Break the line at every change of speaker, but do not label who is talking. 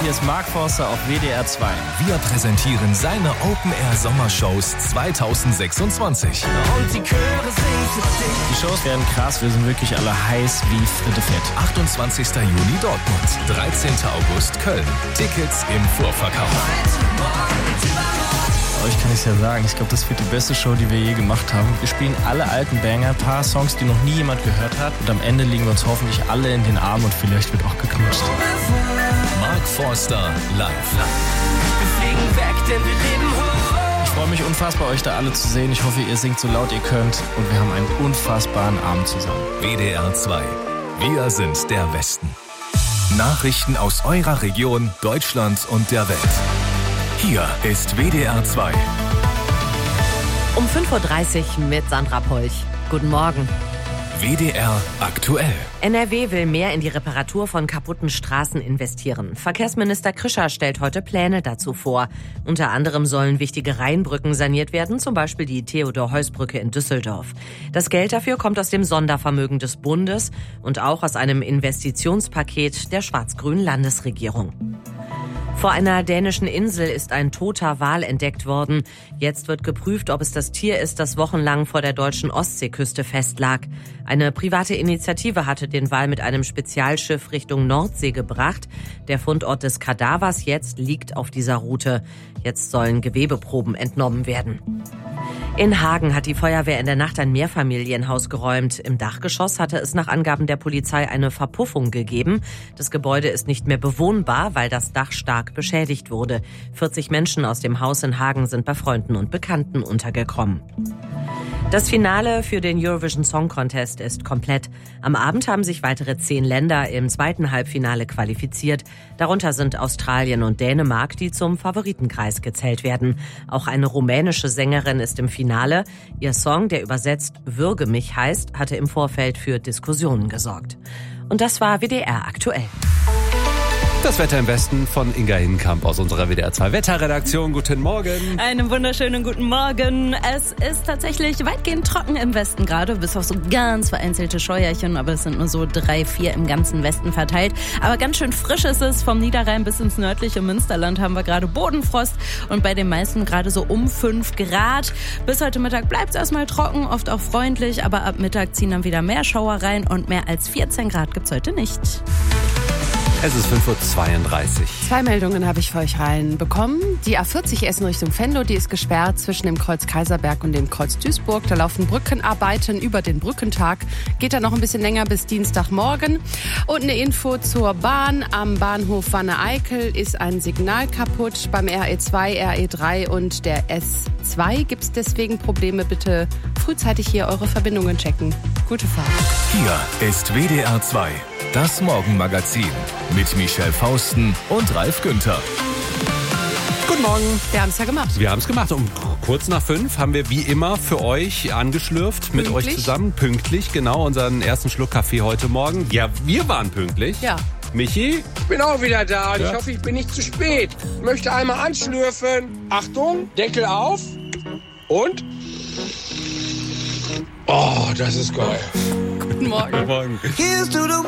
hier ist Mark Forster auf WDR 2.
Wir präsentieren seine Open-Air-Sommershows 2026.
Und die Chöre singen für dich.
Die Shows werden krass, wir sind wirklich alle heiß wie Fritte Fett.
28. Juni Dortmund, 13. August Köln. Tickets im Vorverkauf.
Euch kann ich es ja sagen, ich glaube, das wird die beste Show, die wir je gemacht haben. Wir spielen alle alten Banger, ein paar Songs, die noch nie jemand gehört hat. Und am Ende liegen wir uns hoffentlich alle in den Armen und vielleicht wird auch geknutscht.
Mark Forster live.
Wir fliegen weg, denn wir leben hoch.
Ich freue mich unfassbar, euch da alle zu sehen. Ich hoffe, ihr singt so laut ihr könnt. Und wir haben einen unfassbaren Abend zusammen.
WDR 2. Wir sind der Westen. Nachrichten aus eurer Region, Deutschland und der Welt. Hier ist WDR 2.
Um 5.30 Uhr mit Sandra Polch. Guten Morgen.
WDR aktuell.
NRW will mehr in die Reparatur von kaputten Straßen investieren. Verkehrsminister Krischer stellt heute Pläne dazu vor. Unter anderem sollen wichtige Rheinbrücken saniert werden, zum Beispiel die Theodor-Heuss-Brücke in Düsseldorf. Das Geld dafür kommt aus dem Sondervermögen des Bundes und auch aus einem Investitionspaket der schwarz-grünen Landesregierung. Vor einer dänischen Insel ist ein toter Wal entdeckt worden. Jetzt wird geprüft, ob es das Tier ist, das wochenlang vor der deutschen Ostseeküste festlag. Eine private Initiative hatte den Wal mit einem Spezialschiff Richtung Nordsee gebracht. Der Fundort des Kadavers jetzt liegt auf dieser Route. Jetzt sollen Gewebeproben entnommen werden. In Hagen hat die Feuerwehr in der Nacht ein Mehrfamilienhaus geräumt. Im Dachgeschoss hatte es nach Angaben der Polizei eine Verpuffung gegeben. Das Gebäude ist nicht mehr bewohnbar, weil das Dach stark beschädigt wurde. 40 Menschen aus dem Haus in Hagen sind bei Freunden und Bekannten untergekommen. Das Finale für den Eurovision Song Contest ist komplett. Am Abend haben sich weitere 10 Länder im zweiten Halbfinale qualifiziert. Darunter sind Australien und Dänemark, die zum Favoritenkreis gezählt werden. Auch eine rumänische Sängerin ist im Finale. Ihr Song, der übersetzt "Würge mich" heißt, hatte im Vorfeld für Diskussionen gesorgt. Und das war WDR aktuell.
Das Wetter im Westen von Inga Hinkamp aus unserer WDR 2 Wetterredaktion. Guten Morgen.
Einen wunderschönen guten Morgen. Es ist tatsächlich weitgehend trocken im Westen gerade, bis auf so ganz vereinzelte Scheuerchen, aber es sind nur so 3, 4 im ganzen Westen verteilt. Aber ganz schön frisch ist es. Vom Niederrhein bis ins nördliche Münsterland haben wir gerade Bodenfrost und bei den meisten gerade so um 5 Grad. Bis heute Mittag bleibt es erstmal trocken, oft auch freundlich, aber ab Mittag ziehen dann wieder mehr Schauer rein und mehr als 14 Grad gibt's heute nicht.
Es ist 5.32 Uhr.
2 Meldungen habe ich für euch reinbekommen. Die A40 Essen Richtung Venlo, die ist gesperrt zwischen dem Kreuz Kaiserberg und dem Kreuz Duisburg. Da laufen Brückenarbeiten über den Brückentag. Geht dann noch ein bisschen länger bis Dienstagmorgen. Und eine Info zur Bahn. Am Bahnhof Wanne-Eickel ist ein Signal kaputt. Beim RE2, RE3 und der S2 gibt es deswegen Probleme. Bitte frühzeitig hier eure Verbindungen checken. Gute Fahrt.
Hier ist WDR 2. Das Morgenmagazin mit Michelle Fausten und Ralf Günther.
Guten Morgen.
Wir haben es ja gemacht.
Wir haben es gemacht. Um kurz nach 5 haben wir wie immer für euch angeschlürft, mit euch zusammen, pünktlich, genau, unseren ersten Schluck Kaffee heute Morgen. Ja, wir waren pünktlich.
Ja.
Michi?
Ich bin auch wieder da und
Ja.
ich hoffe, ich bin nicht zu spät. Ich möchte einmal anschlürfen. Achtung, Deckel auf und... Oh, das ist geil.
Guten Morgen.
Guten Morgen.